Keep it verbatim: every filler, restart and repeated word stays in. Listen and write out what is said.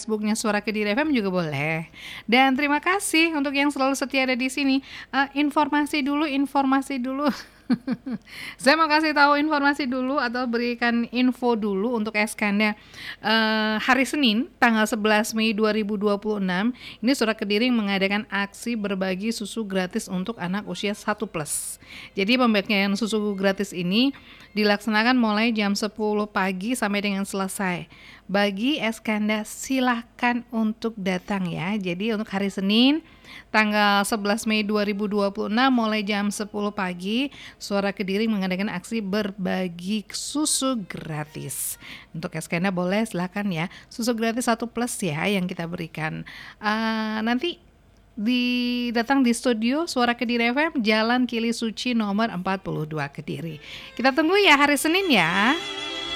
Facebooknya Suara Kediri F M juga boleh. Dan terima kasih untuk yang selalu setia ada di sini. Uh, informasi dulu, informasi dulu. Saya mau kasih tahu informasi dulu atau berikan info dulu untuk Eskanda. Uh, hari Senin tanggal sebelas Mei dua ribu dua puluh enam ini Suara Kediri mengadakan aksi berbagi susu gratis untuk anak usia satu plus. Jadi pembagian susu gratis ini dilaksanakan mulai jam sepuluh pagi sampai dengan selesai. Bagi Eskanda silahkan untuk datang ya. Jadi untuk hari Senin tanggal sebelas Mei dua ribu dua puluh enam mulai jam sepuluh pagi Suara Kediri mengadakan aksi berbagi susu gratis. Untuk Eskanda boleh silakan ya. Susu gratis satu plus ya yang kita berikan. Uh, nanti di datang di studio Suara Kediri F M Jalan Kili Suci nomor empat puluh dua Kediri. Kita tunggu ya hari Senin ya.